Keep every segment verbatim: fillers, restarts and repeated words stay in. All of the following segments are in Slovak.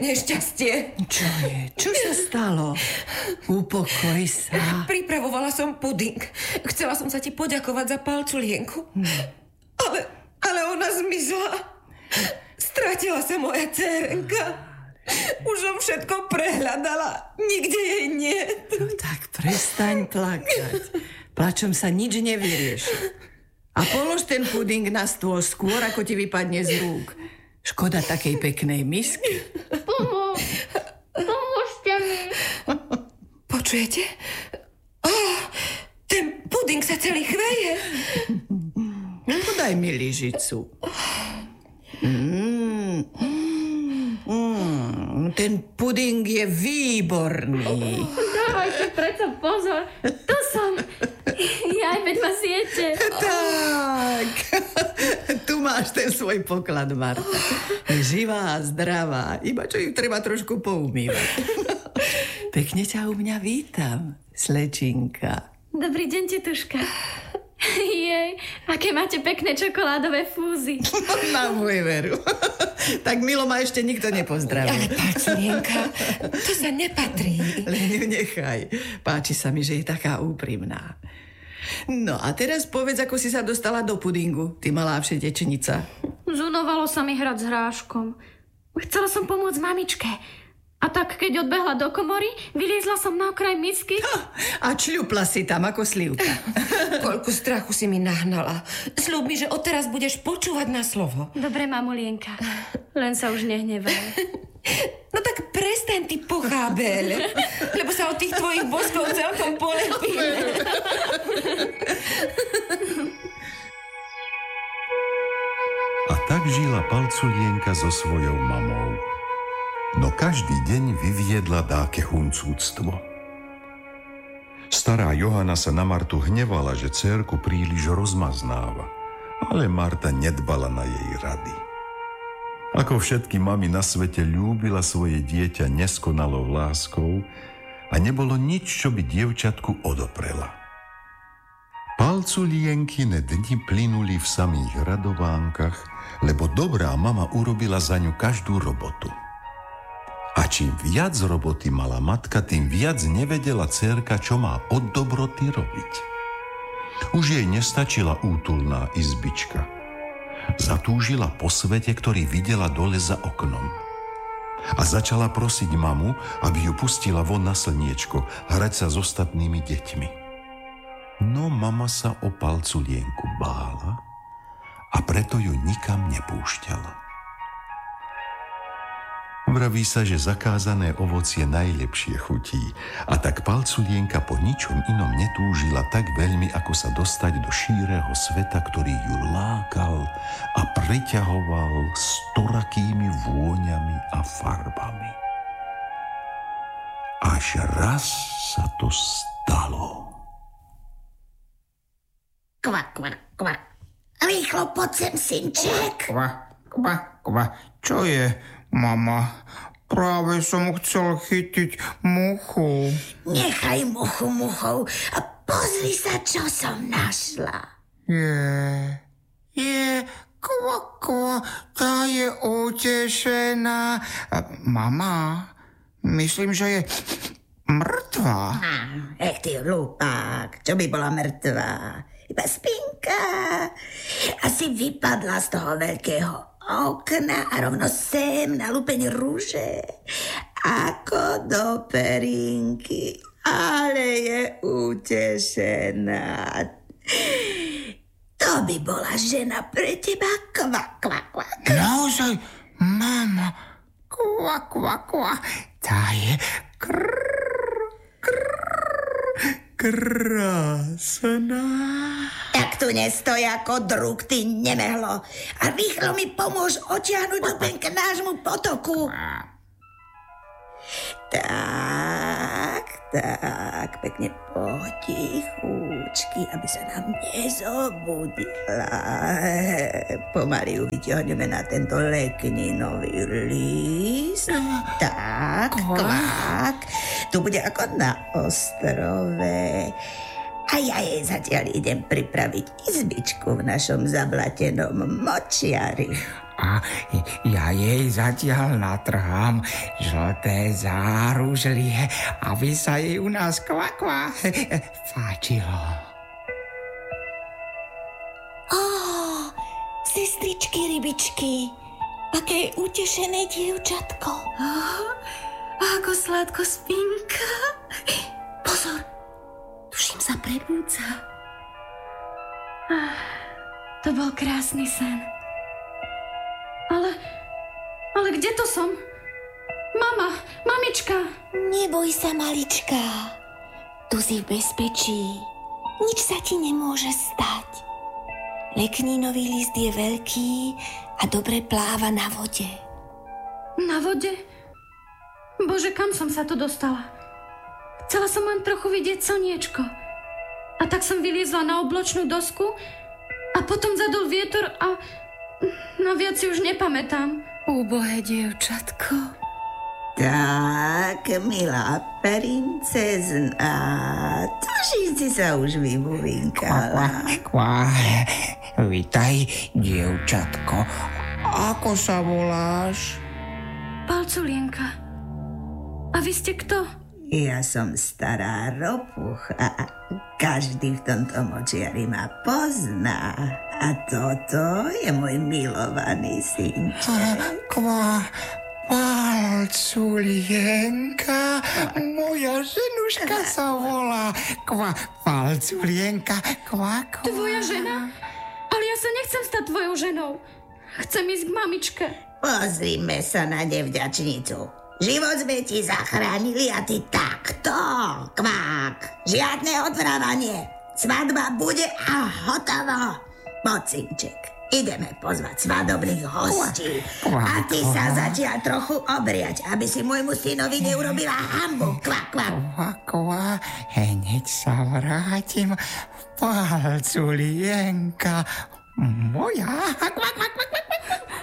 nešťastie. Čo je? Čo sa stalo? Upokoj sa. Pripravovala som puding. Chcela som sa ti poďakovať za palculienku. Hmm. Ale, ale ona zmizla. Stratila sa moja dcérenka. Už som všetko prehľadala. Nikde jej nie. No tak prestaň plakať. Plačom sa nič nevyrieši. A polož ten puding na stôl skôr, ako ti vypadne z rúk. Škoda takej peknej misky. Pomo- pomôžte mi. Počujete? Oh, ten puding sa celý chveje. Podaj mi lyžicu. Mm. Mm. Ten puding je výborný. Dávajte predsa pozor. To som. Jaj, veď ma siete. Tak. Tu máš ten svoj poklad, Marta. Je živá a zdravá. Iba čo ich treba trošku poumývať. Pekne ťa u mňa vítam, slečinka. Dobrý deň, tetuška. Jej, aké máte pekné čokoládové fúzy. Na môj veru. Tak milo ma ešte nikto nepozdravil. Ale palculienka, to sa nepatrí. Len ju nechaj. Páči sa mi, že je taká úprimná. No a teraz povedz, ako si sa dostala do pudingu, ty malá všetečnica. Zunovalo sa mi hrať s hráškom. Chcela som pomôcť mamičke. A tak, keď odbehla do komory, vyliezla som na okraj misky. A čľupla si tam ako slivka. Koľko strachu si mi nahnala. Sľub mi, že odteraz budeš počúvať na slovo. Dobre, mamulienka. Len sa už nehnevaj. No tak prestaň, ty pochábel. Lebo sa od tých tvojich boskov celkom polepíme. A tak žila palculienka so svojou mamou. No každý deň vyviedla dáke huncúctvo. Stará Johana sa na Martu hnevala, že dcérku príliš rozmaznáva, ale Marta nedbala na jej rady. Ako všetky mamy na svete ľúbila svoje dieťa neskonalou láskou a nebolo nič, čo by dievčatku odoprela. Palculienkine dni plynuli v samých radovánkach, lebo dobrá mama urobila za ňu každú robotu. A čím viac roboty mala matka, tým viac nevedela dcérka, čo má od dobroty robiť. Už jej nestačila útulná izbička. Zatúžila po svete, ktorý videla dole za oknom. A začala prosiť mamu, aby ju pustila von na slniečko, hrať sa s ostatnými deťmi. No mama sa o palculienku bála a preto ju nikam nepúšťala. Vraví sa, že zakázané ovocie najlepšie chutí, a tak palculienka po ničom inom netúžila tak veľmi, ako sa dostať do šíreho sveta, ktorý ju lákal a preťahoval storakými vôňami a farbami. Až raz sa to stalo. Kvak, kvak, kvak. Rýchlo poď sem, synček. Kvak, kvak, kvak. Čo je, mama? Práve som chcel chytiť muchu. Nechaj muchu muchou a pozri sa, čo som našla. Je, je, kvak, kvak, tá je utešená. Mama, myslím, že je mŕtva. Ech ty hlupák, čo by bola mŕtva? Iba spinka. Asi vypadla z toho veľkého okna a rovno sem na lupeň rúže. Ako do perinky. Ale je utešená. To by bola žena pre teba. Kvak, kvak, kvak. Naozaj, mama. Kvak, kvak, kvak. Tá je krrr, krrr, krásna. Tak tu nestoj ako druk, ty nemehlo. A rýchlo mi pomôž otiahnuť lupeň k nášmu potoku. Tak, tak, pekne potichúčky, aby sa nám nezobudila. Pomaly ju vyťahneme na tento lekninový list. Tak, kvak. Tu bude ako na ostrove. A ja jej zatiaľ idem pripraviť izbičku v našom zablatenom močiari. A ja jej zatiaľ natrhám žlté záružlie, aby sa jej u nás kvá, kvá páčilo. Ó, sestričky rybičky, aké utešené dievčatko. Oh, ako sladko spinka. Pozor, tuším sa prebúdza. Ah, to bol krásny sen. Ale, ale kde to som? Mama, mamička. Neboj sa, malička. Tu si v bezpečí. Nič sa ti nemôže stať. Leknínový list je veľký a dobre pláva na vode. Na vode? Bože, kam som sa tu dostala? Chcela som len trochu vidieť slniečko. A tak som vyliezla na obločnú dosku a potom zadol vietor a... No viac si už nepamätám. Úbohé dievčatko. Tak, milá princezna, tuším, si sa už vybuvinkala. Kvá, vitaj, dievčatko. Ako sa voláš? Palculienka. A vy ste kto? Ja som stará ropucha. Každý v tomto močiari ma pozná. A toto je môj milovaný synček. Kvá, Palculienka, moja ženuška sa volá. Kvá, Palculienka, kvá, kvá. Tvoja žena? Ale ja sa nechcem stať tvojou ženou. Chcem ísť k mamičke. Pozrime sa na nevďačnicu. Život sme ti zachránili a ty takto. Kvák. Žiadne odvrávanie. Svadba bude a hotovo. Poď, synček. Ideme pozvať svadobných hostí. A ty sa zatiaľ trochu obriať, aby si môjmu synovi neurobila hanbu. Kvák, kvák. Kvá, kvá, hneď sa vrátim. Palculienka, moja. Kvá, kvá, kvá, kvá, kvá.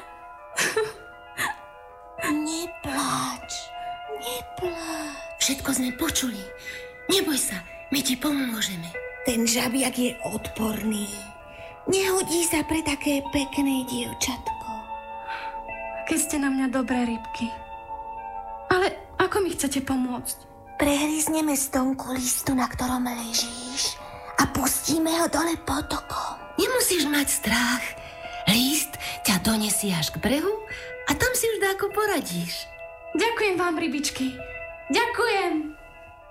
Nepláč, nepláč. Všetko sme počuli. Neboj sa, my ti pomôžeme. Ten žabiak je odporný. Nehodí sa pre také pekné dievčatko. Aké ste na mňa dobré rybky. Ale ako mi chcete pomôcť? Prehryzneme stonku listu, na ktorom ležíš a pustíme ho dole potokom. Nemusíš mať strach. List ťa donesie až k brehu a tam si už dáko poradíš. Ďakujem vám, rybičky. Ďakujem.